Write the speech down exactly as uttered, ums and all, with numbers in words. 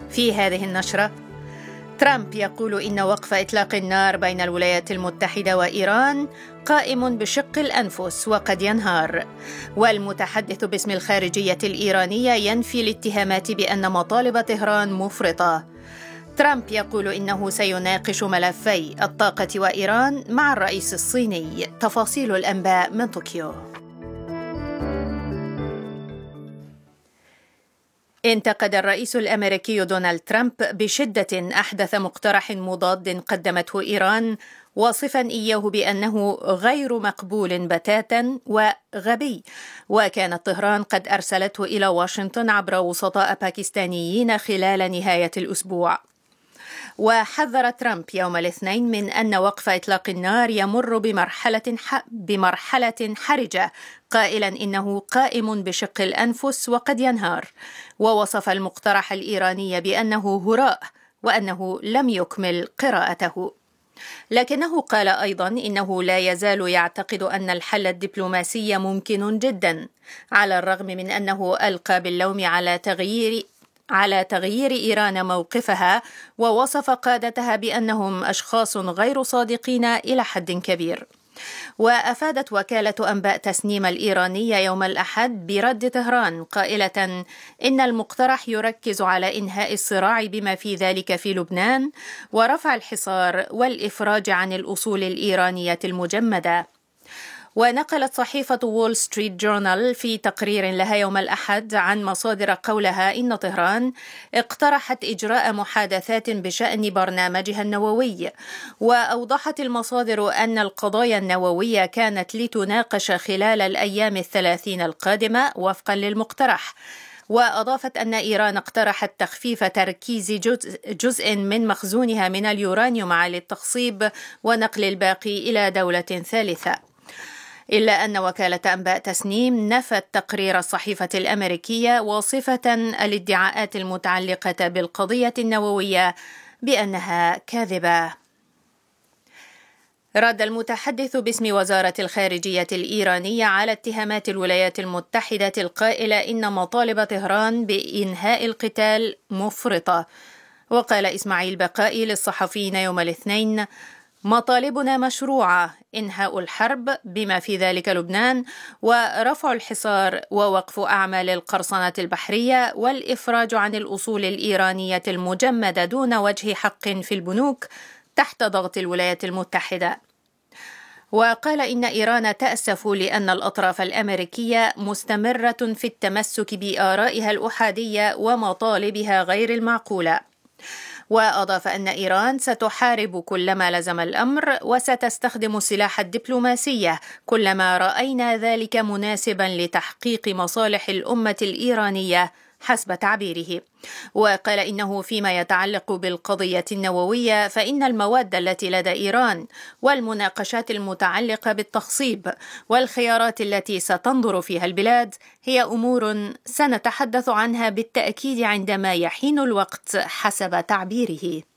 في هذه النشرة، ترامب يقول إن وقف إطلاق النار بين الولايات المتحدة وإيران قائم بشق الأنفس وقد ينهار. والمتحدث باسم الخارجية الإيرانية ينفي الاتهامات بأن مطالب طهران مفرطة. ترامب يقول إنه سيناقش ملفي الطاقة وإيران مع الرئيس الصيني. تفاصيل الأنباء من طوكيو. انتقد الرئيس الأمريكي دونالد ترامب بشدة أحدث مقترح مضاد قدمته إيران، واصفا إياه بأنه غير مقبول بتاتا وغبي، وكانت طهران قد أرسلته إلى واشنطن عبر وسطاء باكستانيين خلال نهاية الأسبوع. وحذر ترامب يوم الاثنين من أن وقف إطلاق النار يمر بمرحلة بمرحلة حرجة، قائلا إنه قائم بشق الأنفس وقد ينهار، ووصف المقترح الإيراني بأنه هراء وأنه لم يكمل قراءته. لكنه قال أيضا إنه لا يزال يعتقد أن الحل الدبلوماسي ممكن جدا، على الرغم من أنه ألقى باللوم على تغيير على تغيير إيران موقفها، ووصف قادتها بأنهم أشخاص غير صادقين إلى حد كبير. وأفادت وكالة أنباء تسنيم الإيرانية يوم الأحد برد طهران قائلة إن المقترح يركز على إنهاء الصراع بما في ذلك في لبنان ورفع الحصار والإفراج عن الأصول الإيرانية المجمدة. ونقلت صحيفة وول ستريت جورنال في تقرير لها يوم الأحد عن مصادر قولها إن طهران اقترحت إجراء محادثات بشأن برنامجها النووي. وأوضحت المصادر أن القضايا النووية كانت لتناقش خلال الأيام الثلاثين القادمة وفقا للمقترح. وأضافت أن إيران اقترحت تخفيف تركيز جزء, جزء من مخزونها من اليورانيوم على التخصيب ونقل الباقي إلى دولة ثالثة. إلا أن وكالة أنباء تسنيم نفت تقرير الصحيفة الأمريكية، واصفة الادعاءات المتعلقة بالقضية النووية بأنها كاذبة. رد المتحدث باسم وزارة الخارجية الإيرانية على اتهامات الولايات المتحدة القائلة إن مطالب طهران بإنهاء القتال مفرطة. وقال إسماعيل بقائي للصحفيين يوم الاثنين: مطالبنا مشروعة: إنهاء الحرب بما في ذلك لبنان، ورفع الحصار، ووقف أعمال القرصنة البحرية، والإفراج عن الأصول الإيرانية المجمدة دون وجه حق في البنوك تحت ضغط الولايات المتحدة. وقال إن إيران تأسف لأن الأطراف الأمريكية مستمرة في التمسك بآرائها الأحادية ومطالبها غير المعقولة. وأضاف أن إيران ستحارب كلما لزم الأمر، وستستخدم السلاح الدبلوماسية كلما رأينا ذلك مناسبا لتحقيق مصالح الأمة الإيرانية حسب تعبيره. وقال إنه فيما يتعلق بالقضية النووية فإن المواد التي لدى إيران والمناقشات المتعلقة بالتخصيب والخيارات التي ستنظر فيها البلاد هي أمور سنتحدث عنها بالتأكيد عندما يحين الوقت حسب تعبيره.